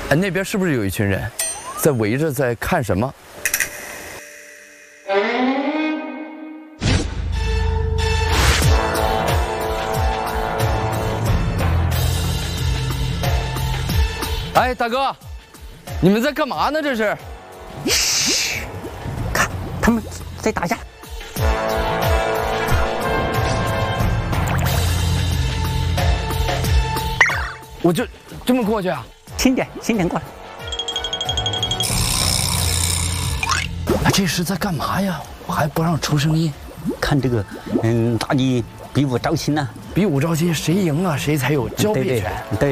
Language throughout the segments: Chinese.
哎，那边是不是有一群人在围着在看什么？哎，大哥，你们在干嘛呢？这是？ 嘘，看他们在打架。 我就这么过去啊？ 轻点，轻点过来。 啊，这是在干嘛呀？我还不让出声音。 看这个，大尼比武招亲呢。 比武招亲，谁赢啊，谁才有交配权。 对。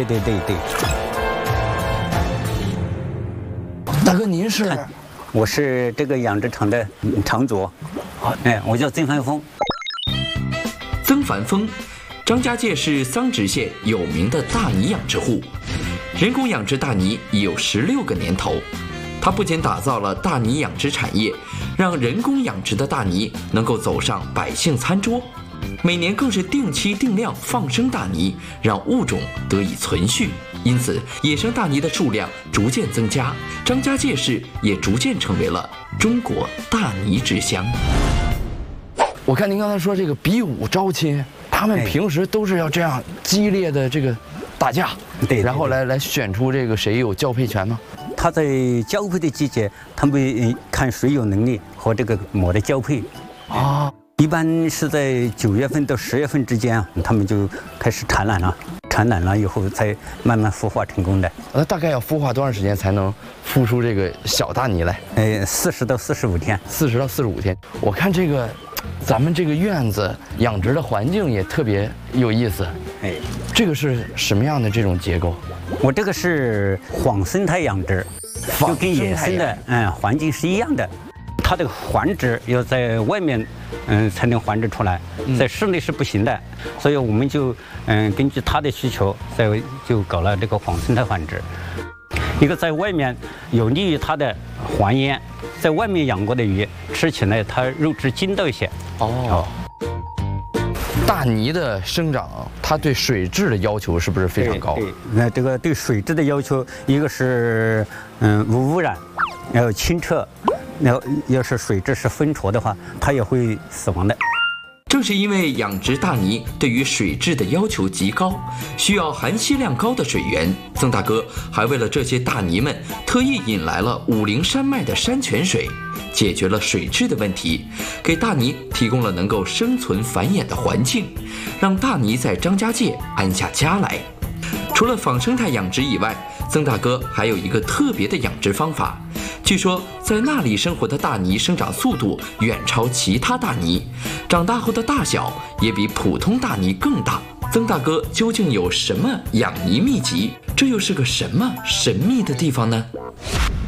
大哥，您是？ 我是这个养殖场的场主。哎，我叫曾凡峰。 曾凡峰，张家界市桑植县有名的大尼养殖户，人工养殖大尼已有16个年头。他不仅打造了大尼养殖产业，让人工养殖的大尼能够走上百姓餐桌，每年更是定期定量放生大尼，让物种得以存续。因此，野生大尼的数量逐渐增加，张家界市也逐渐成为了中国大尼之乡。 我看您刚才说这个比武招亲，他们平时都是要这样激烈的这个打架， 对， 然后来选出这个谁有交配权吗？ 他在交配的季节，他们看谁有能力和这个母的交配。 啊， 一般是在9月份到10月份之间啊，他们就开始产卵了。产卵了以后，才慢慢孵化成功的。 那大概要孵化多长时间才能孵出这个小大尼来 ？40到45天。 40到45天。我看这个，咱们这个院子养殖的环境也特别有意思。 哎， 这个是什么样的这种结构？ 我这个是仿生态养殖，就跟野生的环境是一样的。它的繁殖要在外面才能繁殖出来，在室内是不行的，所以我们就根据它的需求，就搞了这个仿生态繁殖。一个在外面有利于它的还烟，在外面养过的鱼吃起来它肉质筋道一些。 哦。大尼的生长，它对水质的要求是不是非常高？ 对，那这个对水质的要求，一个是无污染，然后清澈。要是水质是浑浊的话，它也会死亡的。 正是因为养殖大尼对于水质的要求极高，需要含硒量高的水源，曾大哥还为了这些大尼们特意引来了武陵山脉的山泉水，解决了水质的问题，给大尼提供了能够生存繁衍的环境，让大尼在张家界安下家来。除了仿生态养殖以外，曾大哥还有一个特别的养殖方法。据说在那里生活的大尼生长速度远超其他大尼，长大后的大小也比普通大尼更大。曾大哥究竟有什么养尼秘籍？这又是个什么神秘的地方呢？